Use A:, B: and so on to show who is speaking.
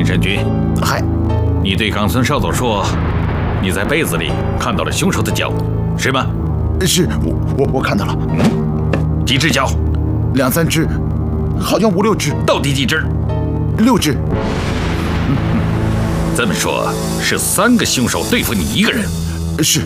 A: 神君，
B: 嗨，
A: 你对冈村少佐说，你在被子里看到了凶手的脚，是吗？
B: 是我看到了，
A: 几只脚
B: 2、3只，好像5、6只，
A: 到底几只
B: ？6只。
A: 这么说，是3个凶手对付你一个人。
B: 是。